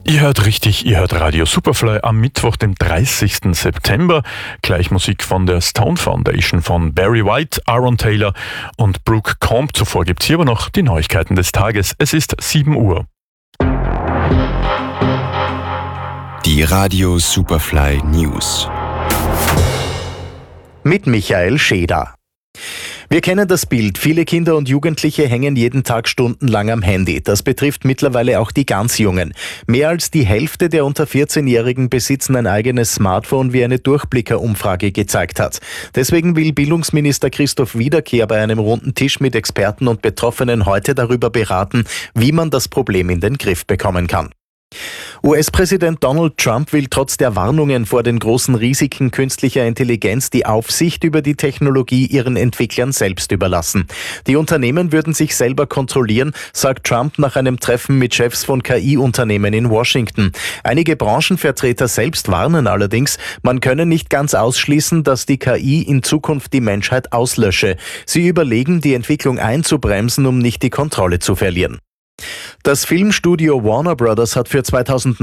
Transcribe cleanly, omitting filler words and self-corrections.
Ihr hört richtig, ihr hört Radio Superfly am Mittwoch, dem 30. September. Gleich Musik von der Stone Foundation von Barry White, Aaron Taylor und Brooke Combe. Zuvor gibt's hier aber noch die Neuigkeiten des Tages. Es ist 7 Uhr. Die Radio Superfly News. Mit Michael Scheder. Wir kennen das Bild. Viele Kinder und Jugendliche hängen jeden Tag stundenlang am Handy. Das betrifft mittlerweile auch die ganz Jungen. Mehr als die Hälfte der unter 14-Jährigen besitzen ein eigenes Smartphone, wie eine Durchblicker-Umfrage gezeigt hat. Deswegen will Bildungsminister Christoph Wiederkehr bei einem runden Tisch mit Experten und Betroffenen heute darüber beraten, wie man das Problem in den Griff bekommen kann. US-Präsident Donald Trump will trotz der Warnungen vor den großen Risiken künstlicher Intelligenz die Aufsicht über die Technologie ihren Entwicklern selbst überlassen. Die Unternehmen würden sich selber kontrollieren, sagt Trump nach einem Treffen mit Chefs von KI-Unternehmen in Washington. Einige Branchenvertreter selbst warnen allerdings, man könne nicht ganz ausschließen, dass die KI in Zukunft die Menschheit auslösche. Sie überlegen, die Entwicklung einzubremsen, um nicht die Kontrolle zu verlieren. Das Filmstudio Warner Brothers hat für 2019